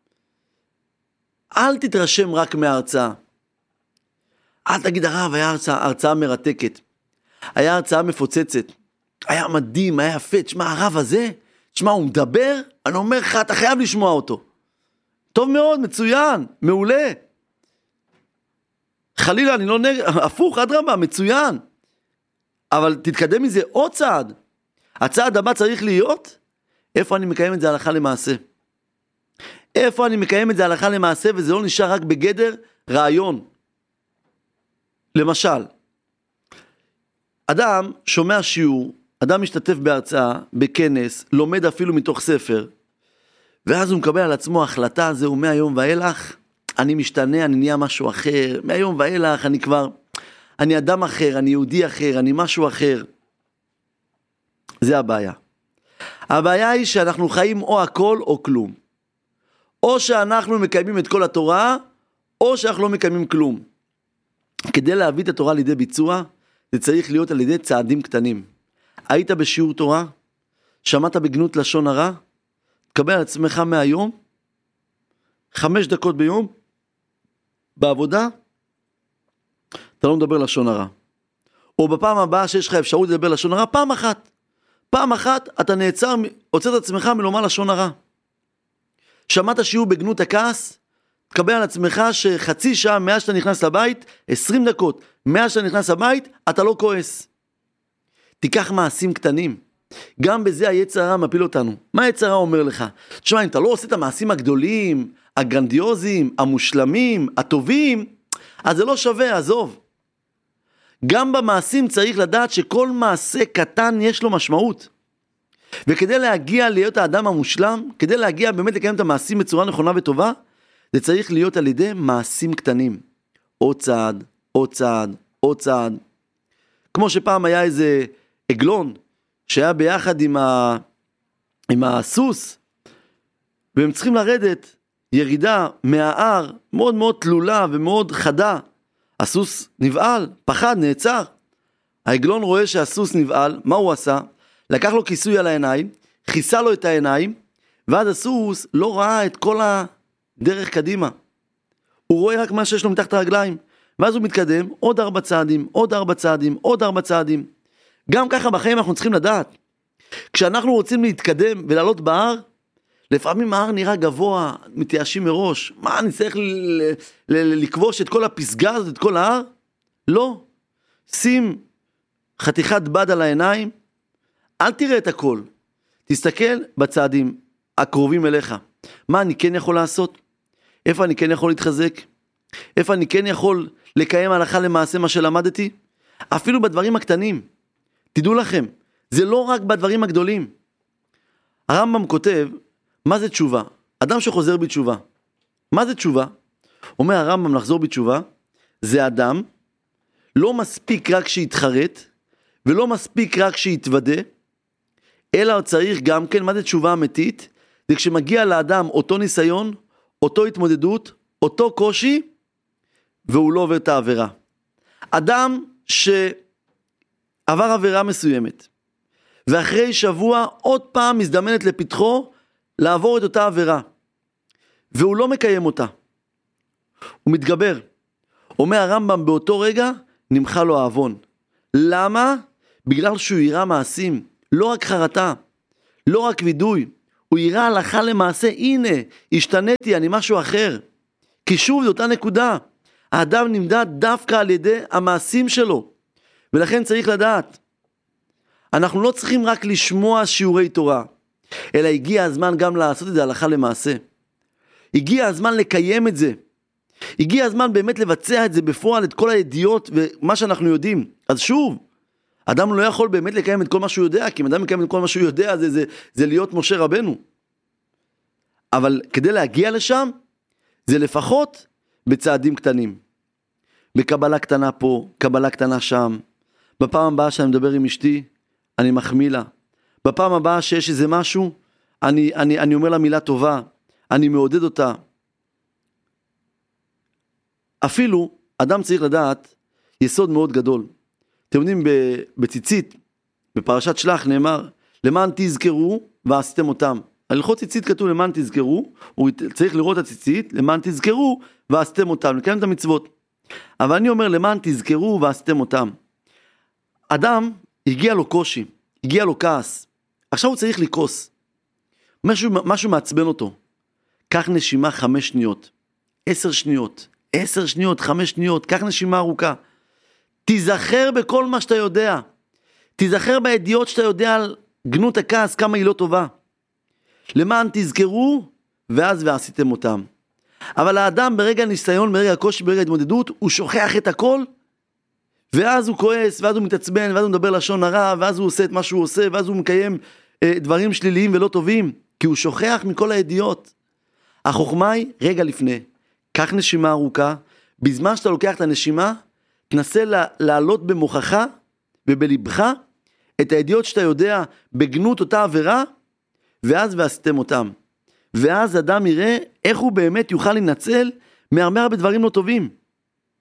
אל תתרשם רק מההרצאה. אל תגיד הרב, היה הרצאה, הרצאה מרתקת, היה הרצאה מפוצצת, היה מדהים, היה יפה, תשמע הרב הזה, תשמע הוא מדבר, אני אומר לך, אתה חייב לשמוע אותו. טוב מאוד, מצוין, מעולה. חלילה, אני לא נגד, הפוך, עד רבה, מצוין. אבל תתקדם מזה עוד צעד. הצעד הבא צריך להיות, איפה אני מקיים את זה הלכה למעשה? איפה אני מקיים את זה הלכה למעשה, וזה לא נשאר רק בגדר רעיון. למשל, אדם שומע שיעור, אדם משתתף בהרצאה, בכנס, לומד אפילו מתוך ספר, ואז הוא מקבל על עצמו החלטה, זהו מהיום ואילך, אני משתנה, אני נהיה משהו אחר, מהיום ואילך אני כבר, אני אדם אחר, אני יהודי אחר, אני משהו אחר. זה הבעיה. הבעיה היא שאנחנו חיים או הכל או כלום. או שאנחנו מקיימים את כל התורה, או שאנחנו לא מקיימים כלום. כדי להביא את התורה לידי ביצוע, זה צריך להיות על ידי צעדים קטנים. היית בשיעור תורה, שמעת בגנות לשון הרע, תקבל על עצמך מהיום, חמש דקות ביום, בעבודה, אתה לא מדבר לשון הרע. או בפעם הבאה שיש לך אפשרות לדבר לשון הרע, פעם אחת. פעם אחת אתה נעצר, הוצאת את עצמך מלומר לשון הרע. שמעת שיעור בגנות הכעס, תקבל על עצמך שחצי שעה מאז שאתה נכנס לבית, עשרים דקות, מאז שאתה נכנס לבית, אתה לא כועס. תיקח מעשים קטנים. גם בזה היצר הרע מפיל אותנו. מה היצר הרע אומר לך? תשמע, אם אתה לא עושה את המעשים הגדולים, הגרנדיוזיים, המושלמים, הטובים, אז זה לא שווה, עזוב. גם במעשים צריך לדעת שכל מעשה קטן יש לו משמעות. וכדי להגיע להיות האדם המושלם, כדי להגיע באמת לקיים את המעשים בצורה נכונה וטובה, זה צריך להיות על ידי מעשים קטנים. עוד צעד, עוד צעד, עוד צעד. כמו שפעם היה איזה עגלון, שהיה ביחד עם, ה... עם הסוס, והם צריכים לרדת ירידה מההר, מאוד מאוד תלולה ומאוד חדה. הסוס נבעל, פחד, נעצר. העגלון רואה שהסוס נבעל, מה הוא עשה? לקח לו כיסוי על העיניים, כיסה לו את העיניים, ואז הסוס לא ראה את כל הדרך קדימה. הוא רואה רק מה שיש לו מתחת הרגליים, ואז הוא מתקדם עוד ארבע צעדים, עוד ארבע צעדים, עוד ארבע צעדים. גם ככה בחיים אנחנו צריכים לדעת. כשאנחנו רוצים להתקדם ולעלות בהר, לפעמים ההר נראה גבוה, מתייאשים מראש. מה, אני צריך ל- ל- לכבוש את כל הפסגה הזאת, את כל ההר? לא. שים חתיכת בד על העיניים, אל תראה את הכל. תסתכל בצעדים הקרובים אליך. מה אני כן יכול לעשות? איפה אני כן יכול להתחזק? איפה אני כן יכול לקיים הלכה למעשה מה שלמדתי? אפילו בדברים הקטנים. תדעו לכם, זה לא רק בדברים הגדולים. הרמב"ם כותב, מה זה תשובה? אדם שחוזר בתשובה. מה זה תשובה? אומר הרמב"ם לחזור בתשובה, זה אדם, לא מספיק רק שיתחרט, ולא מספיק רק שיתוודה, אלא צריך גם כן, מה זה תשובה אמיתית? זה כשמגיע לאדם אותו ניסיון, אותו התמודדות, אותו קושי, והוא לא עובר את העבירה. אדם שעבר עבירה מסוימת, ואחרי שבוע עוד פעם מזדמנת לפתחו, לעבור את אותה עבירה, והוא לא מקיים אותה. הוא מתגבר. אומר הרמב"ם באותו רגע, נמחה לו העוון. למה? בגלל שהוא יראה מעשים, לא רק חרטה, לא רק וידוי, הוא יראה הלכה למעשה, הנה, השתניתי, אני משהו אחר. כי שוב, זו אותה נקודה. האדם נמדד דווקא על ידי המעשים שלו, ולכן צריך לדעת. אנחנו לא צריכים רק לשמוע שיעורי תורה, אלא הגיע הזמן גם לעשות את זה הלכה למעשה. הגיע הזמן לקיים את זה. הגיע הזמן באמת לבצע את זה בפועל, את כל הידיעות ומה שאנחנו יודעים. אז שוב, אדם לא יכול באמת לקיים את כל מה שהוא יודע, כי אם אדם מקיים את כל מה שהוא יודע, זה, זה, זה להיות משה רבנו. אבל כדי להגיע לשם, זה לפחות בצעדים קטנים. בקבלה קטנה פה, קבלה קטנה שם. בפעם הבאה שאני מדבר עם אשתי, אני מחמיא לה. בפעם הבאה שיש איזה משהו, אני, אני, אני אומר לה מילה טובה, אני מעודד אותה. אפילו, אדם צריך לדעת יסוד מאוד גדול. אתם יודעים, בציצית, בפרשת שלח נאמר, למען תזכרו ועשיתם אותם. הלכות ציצית כתוב למען תזכרו, הוא צריך לראות את הציצית, למען תזכרו ועשיתם אותם, לקיים את המצוות. אבל אני אומר למען תזכרו ועשיתם אותם. אדם, הגיע לו קושי, הגיע לו כעס, עכשיו הוא צריך לקרוס. משהו, משהו מעצבן אותו. קח נשימה חמש שניות, עשר שניות, עשר שניות, חמש שניות, קח נשימה ארוכה. תיזכר בכל מה שאתה יודע. תיזכר בידיעות שאתה יודע על גנות הכעס, כמה היא לא טובה. למען תזכרו, ואז ועשיתם אותם. אבל האדם ברגע ניסיון, ברגע הקושי, ברגע התמודדות, הוא שוכח את הכל, ואז הוא כועס, ואז הוא מתעצבן, ואז הוא מדבר לשון הרע, ואז הוא עושה את מה שהוא עושה, ואז הוא מקיים אה, דברים שליליים ולא טובים, כי הוא שוכח מכל הידיעות. החוכמה היא רגע לפני. קח נשימה ארוכה, בזמן שאתה לוקח את הנשימה, תנסה לעלות במוחך ובלבך את הידיעות שאתה יודע בגנות אותה עבירה, ואז ועשיתם אותם. ואז אדם יראה איך הוא באמת יוכל לנצל מהרבה הרבה דברים לא טובים.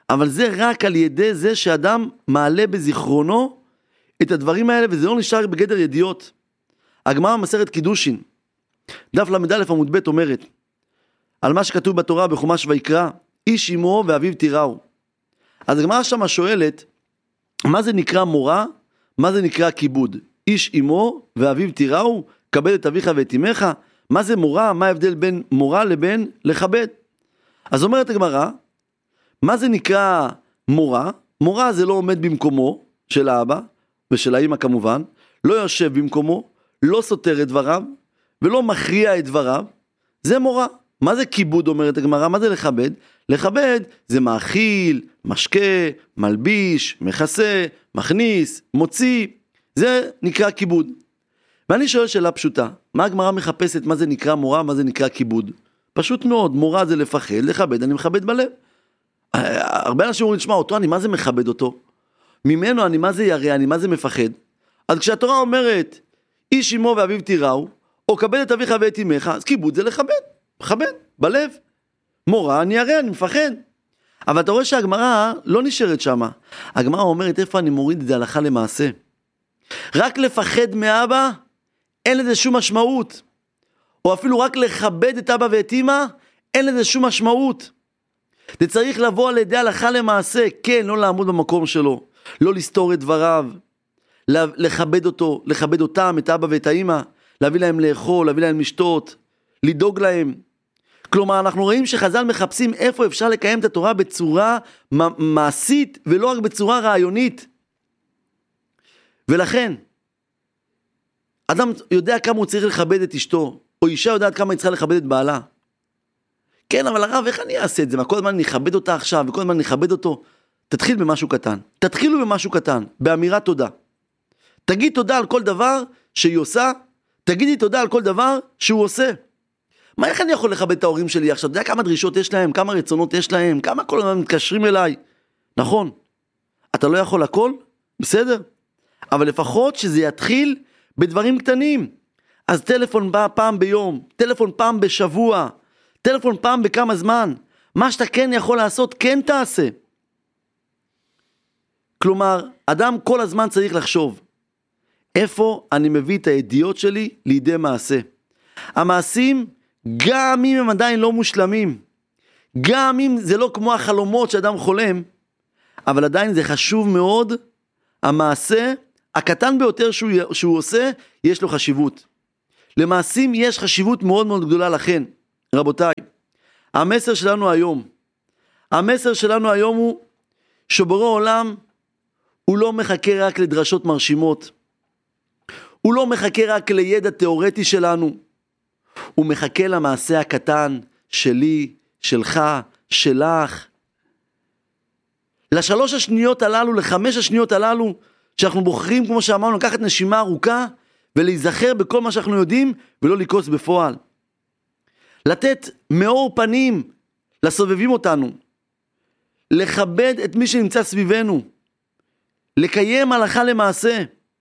אבל זה רק על ידי זה שאדם מעלה בזיכרונו את הדברים האלה, וזה לא נשאר בגדר ידיעות. הגמרא במסכת קידושין, דף למד א' עמוד ב' אומרת, על מה שכתוב בתורה בחומש ויקרא, איש אמו ואביו תיראו. אז הגמרא שמה שואלת, מה זה נקרא מורה? מה זה נקרא כיבוד? איש אמו ואביו תיראו, כבד את אביך ואת אמך. מה זה מורה? מה ההבדל בין מורה לבין לכבד? אז אומרת הגמרא, מה זה נקרא מורה? מורה זה לא עומד במקומו של האבא ושל האמא כמובן, לא יושב במקומו, לא סותר את דבריו ולא מכריע את דבריו, זה מורה. מה זה כיבוד אומרת הגמרא? מה זה לכבד? לכבד זה מאכיל, משקה, מלביש, מכסה, מכניס, מוציא, זה נקרא כיבוד. ואני שואל שאלה פשוטה, מה הגמרא מחפשת? מה זה נקרא מורה? מה זה נקרא כיבוד? פשוט מאוד, מורה זה לפחד, לכבד, אני מכבד בלב. הרבה אנשים אומרים, תשמע, אותו אני מה זה מכבד אותו? ממנו אני מה זה ירא, אני מה זה מפחד? אז כשהתורה אומרת, איש אמו ואביו תיראו, או כבד את אביך ואת אמך, אז כיבוד זה לכבד, מכבד, בלב. מורה, אני ירא, אני מפחד. אבל אתה רואה שהגמרא לא נשארת שמה. הגמרא אומרת, איפה אני מוריד את זה הלכה למעשה? רק לפחד מאבא, אין לזה שום משמעות. או אפילו רק לכבד את אבא ואת אמא, אין לזה שום משמעות. זה צריך לבוא על ידי הלכה למעשה, כן, לא לעמוד במקום שלו, לא לסתור את דבריו, לכבד אותו, לכבד אותם, את אבא ואת האמא, להביא להם לאכול, להביא להם לשתות, לדאוג להם. כלומר, אנחנו רואים שחז"ל מחפשים איפה אפשר לקיים את התורה בצורה מעשית, ולא רק בצורה רעיונית. ולכן, אדם יודע כמה הוא צריך לכבד את אשתו, או אישה יודעת כמה היא צריכה לכבד את בעלה. כן, אבל הרב, איך אני אעשה את זה? מה, כל הזמן אני אכבד אותה עכשיו, וכל הזמן אני אכבד אותו? תתחיל במשהו קטן. תתחילו במשהו קטן, באמירת תודה. תגיד תודה על כל דבר שהיא עושה, תגידי תודה על כל דבר שהוא עושה. מה, איך אני יכול לכבד את ההורים שלי עכשיו? אתה יודע כמה דרישות יש להם, כמה רצונות יש להם, כמה כל הזמן מתקשרים אליי. נכון, אתה לא יכול הכל, בסדר? אבל לפחות שזה יתחיל בדברים קטנים. אז טלפון בא פעם ביום, טלפון פעם בשבוע, טלפון פעם בכמה זמן. מה שאתה כן יכול לעשות, כן תעשה. כלומר, אדם כל הזמן צריך לחשוב, איפה אני מביא את הידיעות שלי לידי מעשה. המעשים, גם אם הם עדיין לא מושלמים, גם אם זה לא כמו החלומות שאדם חולם, אבל עדיין זה חשוב מאוד, המעשה הקטן ביותר שהוא, שהוא עושה, יש לו חשיבות. למעשים יש חשיבות מאוד מאוד גדולה. לכן, רבותיי, המסר שלנו היום, המסר שלנו היום הוא, שבורא עולם, הוא לא מחכה רק לדרשות מרשימות, הוא לא מחכה רק לידע תיאורטי שלנו, הוא מחכה למעשה הקטן שלי, שלך, שלך. לשלוש השניות הללו, לחמש השניות הללו, שאנחנו בוחרים, כמו שאמרנו, לקחת נשימה ארוכה, ולהיזכר בכל מה שאנחנו יודעים, ולא לקוץ בפועל. לתת מאור פנים לסובבים אותנו, לכבד את מי שנמצא סביבנו, לקיים הלכה למעשה,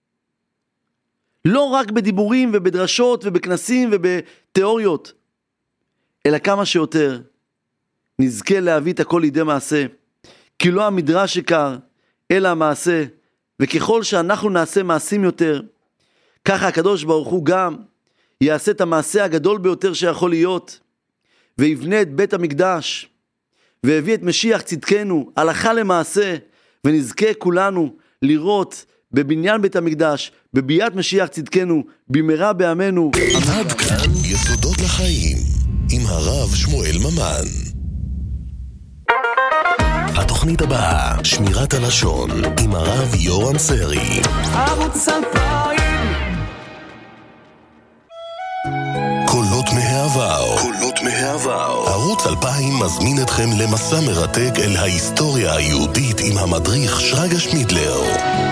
לא רק בדיבורים ובדרשות ובכנסים ובתיאוריות, אלא כמה שיותר נזכה להביא את הכל לידי מעשה, כי לא המדרש יקר, אלא המעשה, וככל שאנחנו נעשה מעשים יותר, ככה הקדוש ברוך הוא גם יעשה את המעשה הגדול ביותר שיכול להיות, ויבנה את בית המקדש, והביא את משיח צדקנו, הלכה למעשה, ונזכה כולנו לראות בבניין בית המקדש, בביאת משיח צדקנו, במהרה בימינו. עד כאן יסודות לחיים, עם הרב שמואל ממן. התוכנית הבאה, שמירת הלשון, עם הרב יורם סרי. ערוץ אלפיים. קולות מהעבר. קולות מהעבר. ערוץ אלפיים מזמין אתכם למסע מרתק אל ההיסטוריה היהודית עם המדריך שרגא שמידלר.